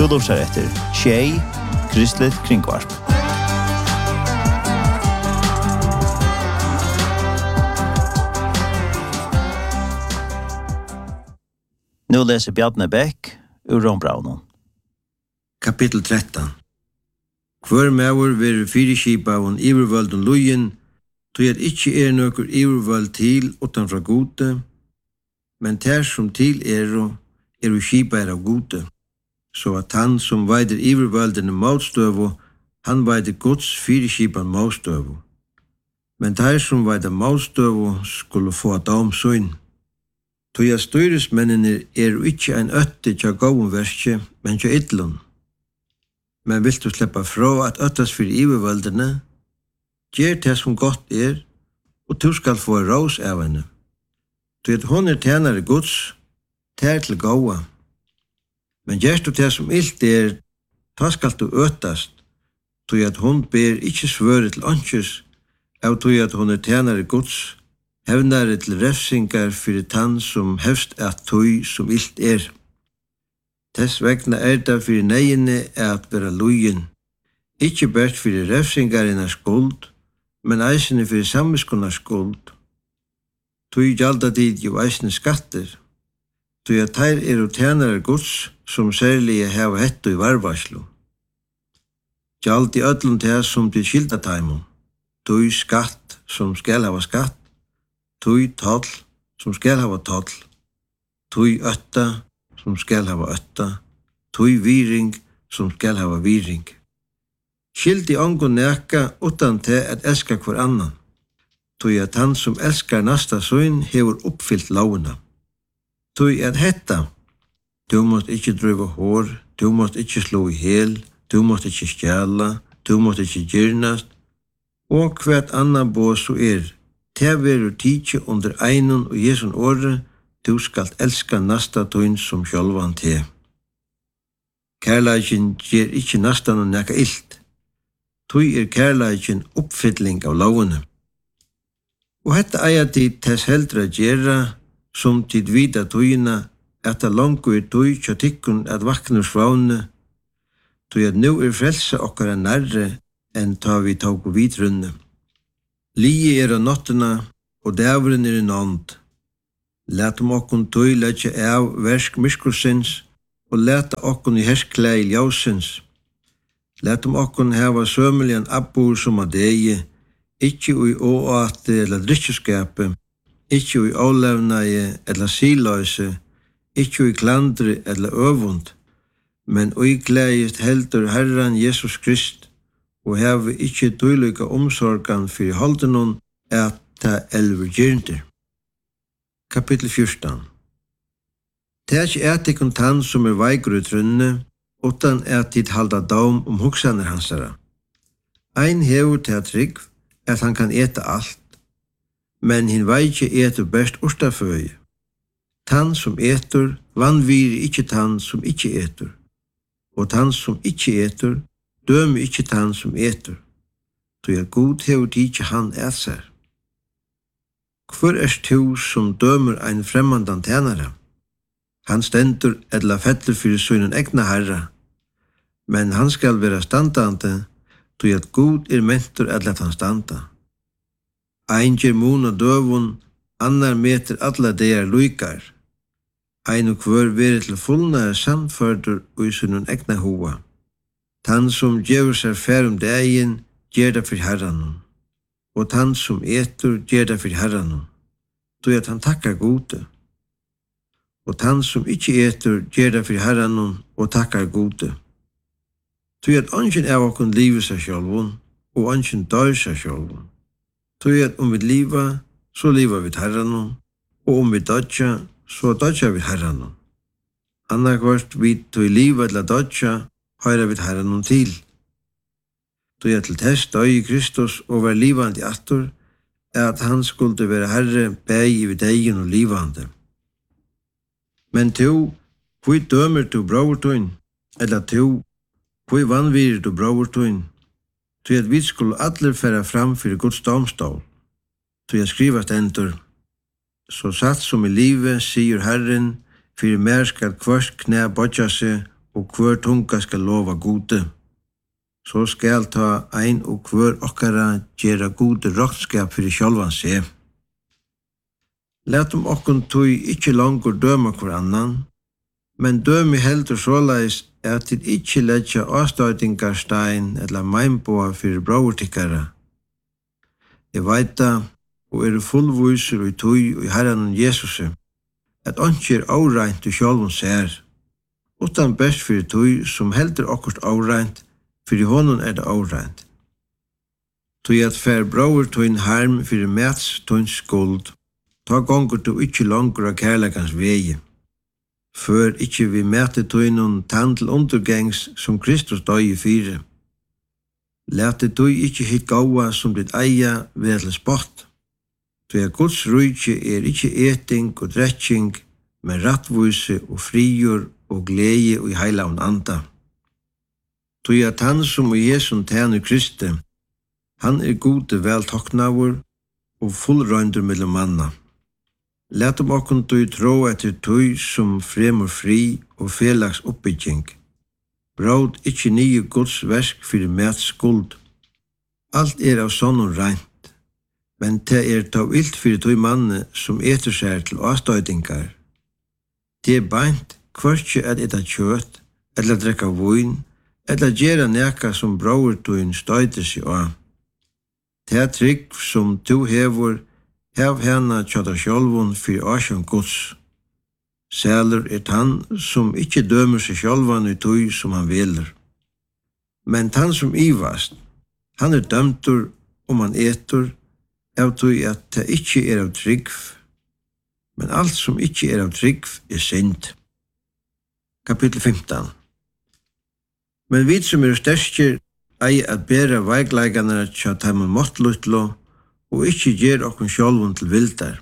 Du lurer etter Tjei, Kristelig Kringvarp. Nu leser Bjarne Bæk ur Rombraunen. Kapitel 13. Hver mæver ver fyrirskipa og ivervölden lujen, tog at ikkje nøkur ivervöld til utanfra gode, men ter som til skipa av gode, så at han som veider ivervöldene motstøvo, han veider Guds fyrirskipan motstøvo. Men ter som veider motstøvo skulle få dom søgn. Tog at styresmennene ikkje ein øtte tja gåen verske, men tja ytlun. Men vill du sleppa fra at øttas fyrir ivervöldene, gjer det som godt og du skal få rås av henne. Tog at hon tjenare Guds, ter til gåa. Men gjerst du det som ilt ta skal du øtast, tog at hon ber ikkje svøre til åndsjus, av tog at hon tjenare Guds, hevnare til refsingar fyrir tann som hefst at tog som ilt Tess vegna det fyrir negine at vera lujen, ikkje bært fyrir refsingarina skuld, men eisene fyrir samviskona skuld. Tog gjalda tid jo eisene skatter, tog at teir tjenare Guds, som særlige heva hetto i varvarslu. Gjald i öllum til som til skildatæmum, tog skatt som skal hava skatt, tog toll som skal hava toll, tog ötta som skal hava ötta, tog viring som skal hava viring. Skild i ongon neka utan til at elska hver annan, tog at han som elskar nasta søgn hever uppfyllt lovuna. Tog at hetta, du måst ikkje drøyva hår, du måst ikkje slå i hel, du måst ikkje stjæla, du måst ikkje gyrnast, og hvert annan bo så te veru tidsi under einun og Jesun åre, du skalt elska nasta tøyn som sjálvan te. Kærleikin gjer ikkje nastan og nekka ilt. Tøy kærleikin uppfylling av lovene. Og hetta eier tid tess heldra gjerra, som tid vita tøyna, at det langu tøy tja tykkun at vaknur svavne, tøy at nu frelsa okkara nærre enn ta vi tåg vidrunne. Lie av nottena, og dævren i nånd. Lætum okkun tøy letja av versk miskursins, og leta okkun i hersklei ljósins. Lætum okkun heva sømelian abbur som a degi, ikkje ui åate eller drikkjeskape, ikkje ui ólevnaie eller siløyse, ikkje ui klandri eller øvund, men ui gleist heldur Herran Jesus Krist, og heve ikkje tøylyka omsorgan fyrir holdenon at ta elver gyrndir. Kapitel 14. Tæk etikon tann som veigur i trunne, utan tid halda dom hugsaner hansara. Ein hever til trygg at han kan eta alt, men hin veikje etur best urstaføye. Tann som etur, vanviri ikkje tann som ikkje etur, og tann som ikkje etur, dømi ikkje tann som etur, tog at god hever ikkje han seg. Hvor tu som dømer ein fremmandan tænare? Han stendur eller fettler fyrir sønnen egna herra, men han skal vera standande, tog at god mentur eller han standa. Ein gjer mun og døvun, annar meter alla deir luikar. Ein og hver veri til fullnare samførdur og i sønnen egna hoa. Tann som gjør seg færum degin, gjer det for herranon, og tann som etur gjer det for herranon, tog at han takkar gode. Og tann som ikkje etur gjer det for herranon og takkar gode. Tog at ongen av okkun livet seg sjálvun, og ongen dør seg sjálvun. Tog at vi liva, så liva vi herranon, og vi dodja, så dodja vi herranon. Annarkvart vi tog liva til dodja, høyra vi herranon til. Tog at til test døy i Kristus og var livande attor, at han skulle være herre bæg i degen og livande. Men to, hvor dømer du bravertøyn, eller to, hvor vanvirer du bravertøyn, tog at vi skulle alle færa fram fyrir Guds domstol, tog at skriva stendur, så satt som i livet, sier Herren, fyrir mer skal kvart knæ bodja seg, og hver tunga skal lova gode. Så skal ta ein og hver okkara gjera gode rådskap fyrir sjálvan seg. Latum okkun tui ikkje langur døma hver annan, men dømi heldur såleis at tid ikkje letja avstøytingarstein eller meinboa fyrir bróurtikkara. Jeg veita og fullvísur i tui og i Herren Jesus, at onki áreint og sjálvun ser, utan best fyrir tui som heldur okkurt áreint, fyrir honum det áreint. Tui at fer bróur tuin harm fyrir mats tuin skuld, ta gongur tu ikkje langur av kærleikans vegi. Før ikkje vi mæte tuinun tann til undergengs som Kristus døy fyrir. Lete du ikkje hitt gaua som ditt eia ved til spott. Du Guds rujtje ikkje eting og drekking, men rattvise og frigjør og glede og i heilavn anda. Du han som i Jesu tænu Kristi, han gode veltoknavur og fullrøyndur mellom manna. Letum okkun du tro etter tui som fremur fri og felags oppbygging. Bråd ikkje nye Guds versk fyrir mæts skuld. Alt av sånn reint, men det ta ilt fyrir tui manne som eter seg til avstøydingar. Det beint kvartje at etta kjøtt, eller drekka vun, eller gjera neka som bråur tuin støyder seg av. Det trygg som tu hevur, hev hana tjata sjálvun fyrir asjon Guds. Sælur tann som ikkje dømer seg sjálvan i tui som han veler. Men tann som ivast, han dømtur om han etur, av tui at det ikkje av tryggv. Men alt som ikkje av tryggv synd. Kapittel 15. Men vi som sterskir ei at bera veigleiganar tja tæma måttlutlo, og ikkje gjer okkun sjálvun til vildar.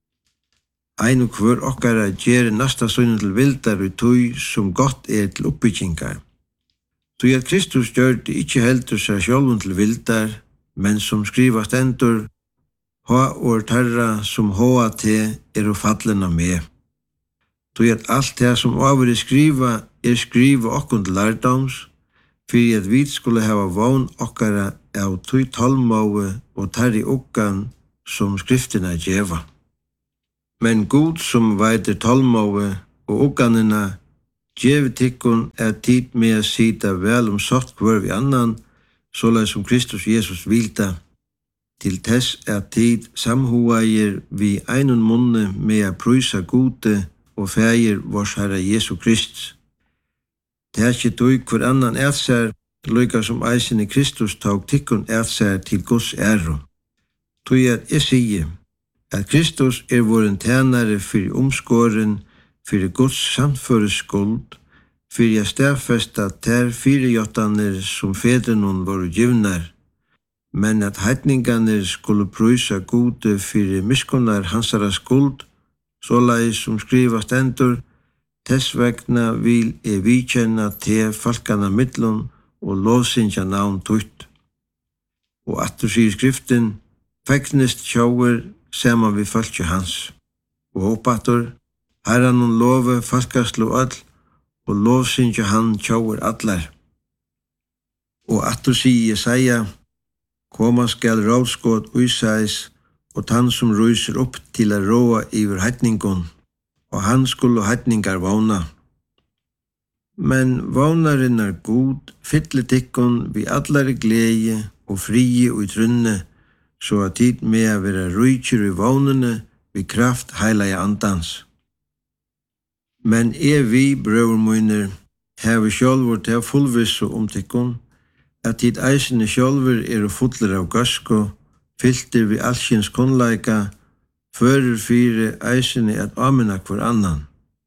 Ein og hver okkara gjer nasta sønnen til vildar og tui som gott til oppbyggingar. Tui at Kristus gjørte ikkje heldur seg sjálvun til vildar, men som skriva stendur, ha or tarra som hoa te fallena med. Tui at alt det som over skriva skriva okkun til lærdoms, fyrir at vi skulle hava vogn okkara av tui tolmåe og tarri okkan som skriftina djeva. Men Gud som veitir tolmåe og okkanina djevi tikkun tid med å sita vel sott hver vi annan, såleis som Kristus Jesus vilta, til tess tid samhuair vi einun munne med å prysa gode og fægir vårs Herre Jesu Krist. Det ikkje tui hver annan ser, lukka som eisen i Kristus tog tikkun ser til Guds æro. Tui at sige, at Kristus våren tænare fyrir omskåren, fyrir Guds samføres skuld, fyrir stedfesta ter fyrirjottaner som fedrenon voru givnar, men at heitninganer skulle prysa gode fyrir miskunnar hansara skuld, såleis som skriva stendur, tess vegna vil vikjenna te falkana mittlun og lovsynja navn tutt. Og attur sier skriften, fegnist sjáur saman við fólki hans. Og oppatur, herran love falkaslu öll, og lovsynja hann sjáur allar. Og attur sier Jesaja, koma skal ráðskot úsæs, og tann som rúsir upp til að róa yfir heitningun, og hann skulu heitningar vóna. Men vónarinnar Gud fyllir tikkun við allari gleði og fríi og í trunne, så at tid med å være rujkir i vónene við kraft heilaja andans. Men vi, brøver møyner, hever sjálfur til fullvissu tikkun, at tid eisene sjálfur fullir av gasko, fylltir við allsins kunnleika, fører fyrir eisene at amina hver annan.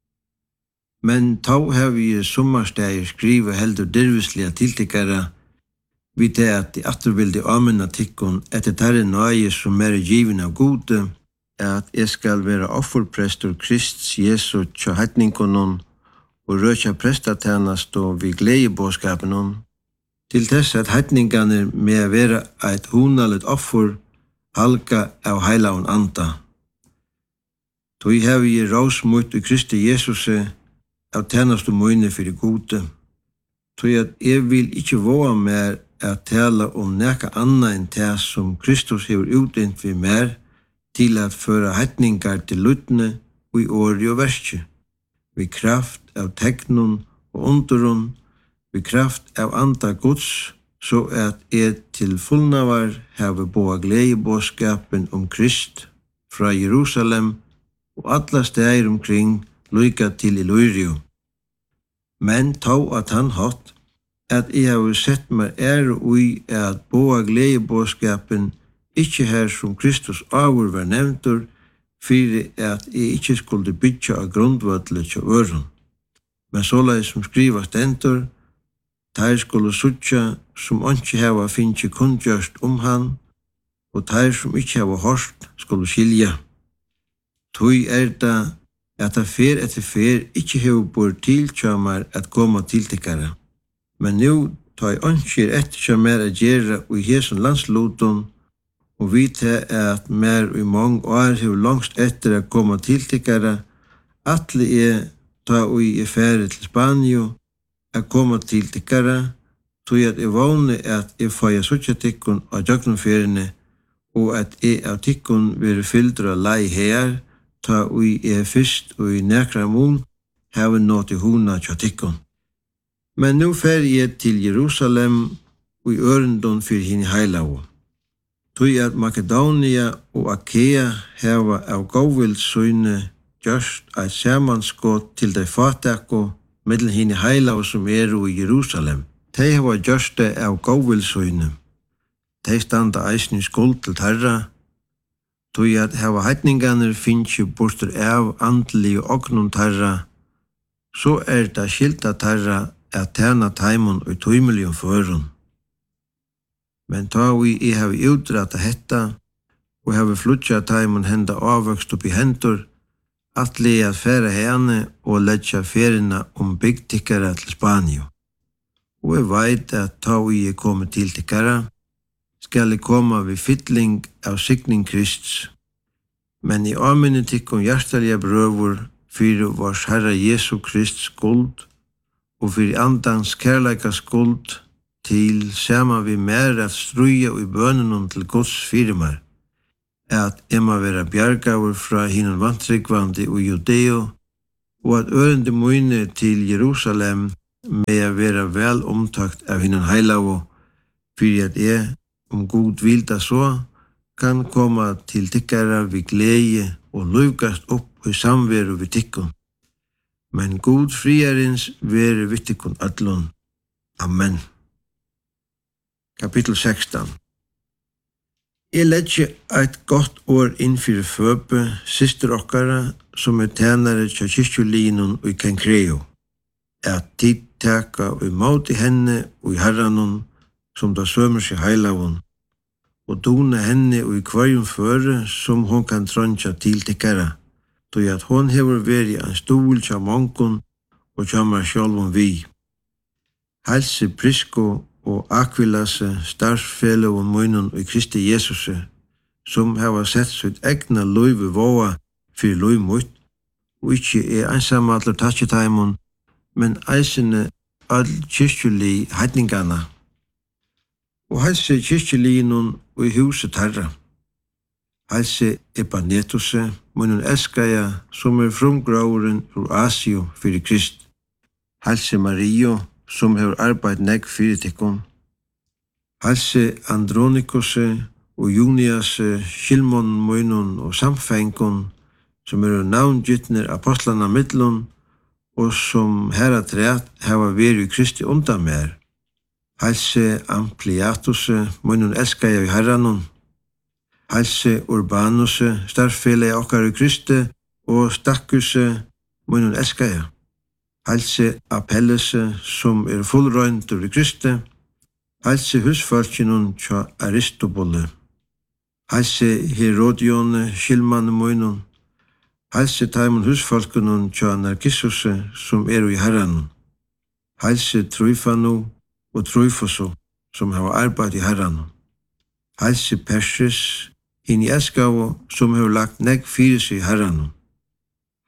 Men þá hef ég sommarstægir skriva heldur dirvislega tiltikkara, við det at de atturvildi amina tikkun etter tarri nøye som givin av gode, at jeg skal være offerprestur Krists Jesu tja heitningunon og røkja prestatænast og vi gleibåskapenon, til þess at heitningarnir med å være eit hunalit offer halka av heilaun anda. Tui hef ég rásmut i Kristi Jesuse, av tjenastu møyne fyrir gode. Tog at jeg vil ikke våga mer at tala om nekka anna enn det som Kristus hever utdent vi mer til at føra heitningar til luttne og i åri og verskje, vi kraft av teknon og underun, vi kraft av anda Guds, så at til fullnavar have boa gledebåskapen om Krist fra Jerusalem og alla steder omkring lyka til Illyrio. Men tå at han hatt at jeg har sett meg ui at boa gledebåskapen ikkje her som Kristus avur var nevntur, fyrir at jeg ikkje skulle bytja av grundvødlet til øren. Men såleis som skriva stendur, teir skulle suttja som ikkje hava finnje kundgjørst han, og teir som ikkje hava hørt skulle skilja. Tui det at det fer etter fer ikkje hava bor tilkjamar at koma tiltikkara. Men nu tar ikkje etterkjamar a gjerra ui hesson landsluton, og vi at mer i mange år hava langst etter a koma tiltikkara, atle ta ui fære til Spanio, a koma tiltikkara, tog at vågne at fæja suttja tikkun av jøgnumferene, og at av tikkun vere fyldra lei her, ta ui fyrst og i nekra mun, hava nått i huna tja tikkun. Men nu fer til Jerusalem og i ørendon fyrir hinn heilavu. Tui at Makedonia og Akea hava av gåvildsøyne gjørst eit samanskott til dei fatakko mellom hinn heilavu som i Jerusalem. Tei hava gjørst det av gåvildsøyne. Tei standa eisen i skuld til Herra, tui at hava heitninganer finnje bortur av andelig og ognum Herra, så det skilta Herra at tjena taimun og tøymelium førun. Men ta vi hava utdrata hetta, og hava flutja taimun henda avvøkst upp i hendur, atle at færa herne og letja ferina bygtikkara til Spanio. Og jeg veit at ta vi kommet til tikkara, skal jeg komme ved fytling av sikning Krists. Men i avminne tikkum hjertelige brøvur fyrir vars Herra Jesu Krist skuld, og fyrir andans kærleika skuld, til sama vi mer at struja i bønenum til Guds firmar, at må vera bjargavur fra hinnan vantrykvandi og Judeo, og at ørende møyne til Jerusalem med å vera vel omtakt av hinnan heilavu, fyrir at God vilda så, kan koma til tikkara vi glede og lukast opp i samveru vi tikkun. Men God friarins vere vi tikkun allun. Amen. Kapitel 16. Jeg letje eit godt år innfyrir Føbe, syster okkara, som tjenare tja kyrkjulinun og i Kenkreo, at tid teka og imot i henne og i herranun, som da sømer seg heilavun, og dona henne og i kvarjum føre, som hon kan tronja til tikkara, tog at hon hever veri en stol tja mongun og tjamar sjálfum vi. Halse Prisko og Aquilase, starfsfelloven munnen i Kristi Jesuse, som hava sett sitt egna løyve våa fyrir løy mot, og ikkje einsamallar tatjetaimun, men eisene all kyrkjuli heitningana. Og halse kyrkjulinun og i huset Herra. Halse Epanetuse, munnen Eskaja, som frumgrauren ur Asio fyrir Krist. Halse Mario, som hever arbeid negg fyrir tikkun. Halse Andronikose og Juniase, Shilmon munnen og samfengun, som navngytner apostlana midlun, og som herra treat hava veri i Kristi undan mer. Halse Ampliatuse, munnen Eskaja i herranun. Halse Urbanuse, starffelegi okkar i Kristi, og Stakkuse, munnen Eskaja. Halse Apellese, som fullrøyndur i Kristi. Halse husfalkinun tja Aristobule. Halse Herodione, Shilmane munnen. Halse taimun husfalkinun tja Narkissuse, som i herranun. Halse Tryfanu og Tryfosu, som hava arbeid i herranun. Halse Persis, hinn i Eskavu, som hever lagt negg fyrir seg i herranun.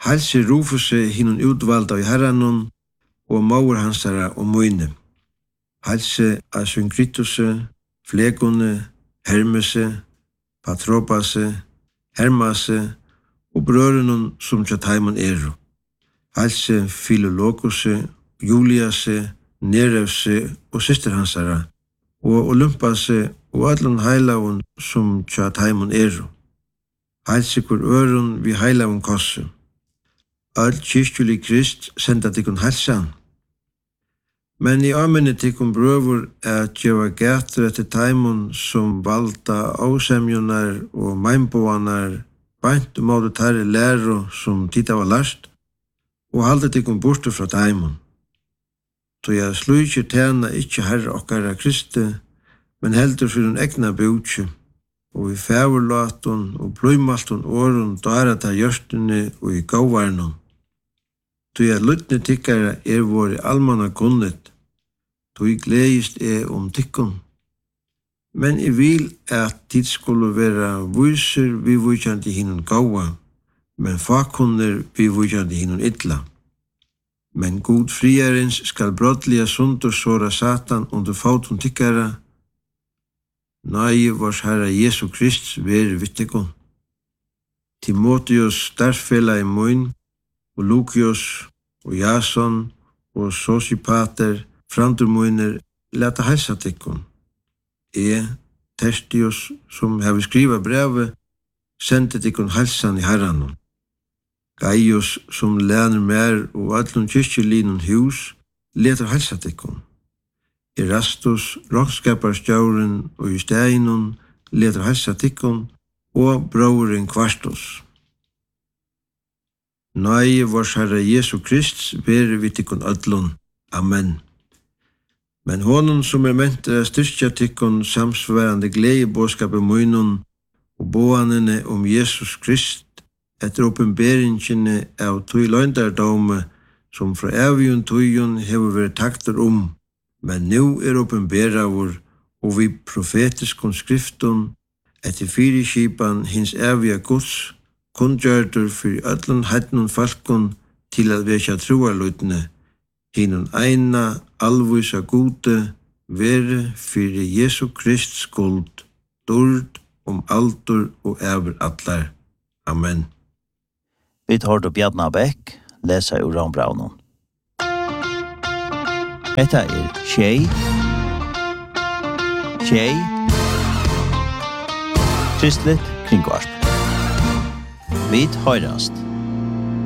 Halse Rufuse hinun utvalda i herranon, og maur hansara og møyne. Halse Asynkrituse, Flegone, Hermese, Patropase, Hermase, og brørenon som tjataimon eru. Halse Philologuse, Juliase, Nerevse og syster hansara, og Olympase og allon heilavun som tjataimon eru. Halse kur ørun vi heilavun kossu. All kyrkjuli Krist senda tikkun halsan. Men i amene tikkun brøvur at gjeva gætur etter taimon som valda ásemjunar og meinboanar bænt måte tære læro som tita var last, og halda tikkun bortu fra taimon. Så jeg slujkir tæna ikkje herre okkara Kristi, men heldur fyrir hun egna bjútsi, og i fævurlatun og bløymaltun årun dara ta hjørstuni og i gauvarnun. Så jeg lytne tikkara våri almanna gunnet, så jeg gledist tikkun. Men jeg vil at tid skulle være vyser vi vujkjandi hinun gaua, men fakunner vi vujkjandi hinun illa. Men god friarins skal brotliga sundur såra Satan under fautun tikkara. Nei, vars Herra Jesu Krist veri vittikun. Timotheus starfela i mun, og Lukios, og Jason, og Sosipater, frandur munir, leta heilsa tikkun. Tertius, som hefi skriva brevet, sendi tikkun heilsan i herranum. Gaius, som læner mer og allum kyrkjulínun hús, letar heilsa tikkun. Erastus, rockskaparstjórun og i steinun, letar heilsa tikkun, og bróðurin Kvartus. Nei, vars Herra Jesu Krist veri við tikkun öllum. Amen. Men honum som ment styrkja tikkun samsvarandi gleðibóskapi munun og bóanini Jesus Krist etter åpenberingene av tøy løgndardóme som fra evjun tøyun hefur verið taktur men nú åpenberavur og vi profetiskun skriftun etter fyrirskipan hins evja Guds kundgjördur fyrir öllun hætnun falkun til að vekja trúarlutne hinun eina alvísa gode veri fyrir Jesu Krist skuld, durd aldur og evur allar. Amen. Vi tar Bjarna Bæk, lesa ur Rambraunen. Etta Tjei, Kristligt kringvarp. Vi høyrast.